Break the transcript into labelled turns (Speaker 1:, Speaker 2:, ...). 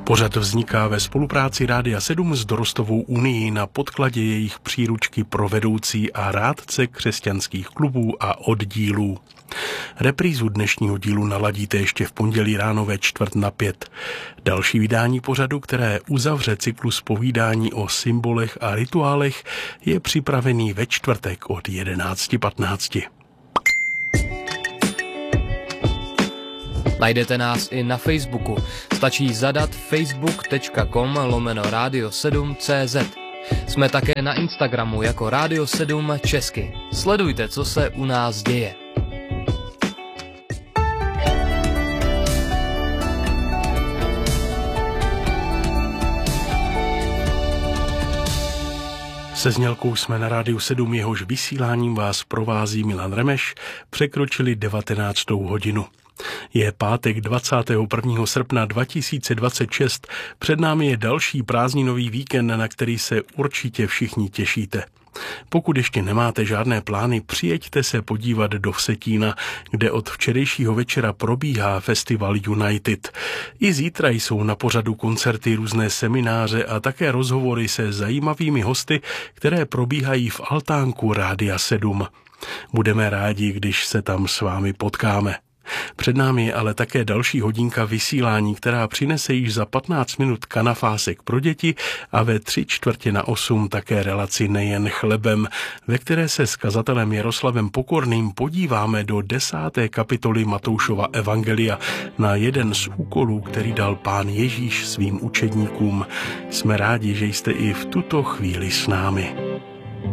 Speaker 1: Pořad vzniká ve spolupráci Rádia 7 s Dorostovou unii na podkladě jejich příručky pro vedoucí a rádce křesťanských klubů a oddílů. Reprízu dnešního dílu naladíte ještě v pondělí ráno ve 4:45. Další vydání pořadu, které uzavře cyklus povídání o symbolech a rituálech, je připravený ve čtvrtek od 11:15.
Speaker 2: Najdete nás i na Facebooku. Stačí zadat facebook.com/radio7.cz. Jsme také na Instagramu jako Radio 7 Česky. Sledujte, co se u nás děje.
Speaker 1: Se znělkou jsme na Rádiu 7, jehož vysíláním vás provází Milan Remeš, překročili 19. hodinu. Je pátek 21. srpna 2026, před námi je další prázdninový víkend, na který se určitě všichni těšíte. Pokud ještě nemáte žádné plány, přijeďte se podívat do Vsetína, kde od včerejšího večera probíhá festival United. I zítra jsou na pořadu koncerty, různé semináře a také rozhovory se zajímavými hosty, které probíhají v altánku Rádia 7. Budeme rádi, když se tam s vámi potkáme. Před námi je ale také další hodinka vysílání, která přinese již za 15 minut kanafásek pro děti a ve 7:45 také relaci Nejen chlebem, ve které se s kazatelem Jaroslavem Pokorným podíváme do 10. kapitoly Matoušova evangelia na jeden z úkolů, který dal Pán Ježíš svým učedníkům. Jsme rádi, že jste i v tuto chvíli s námi.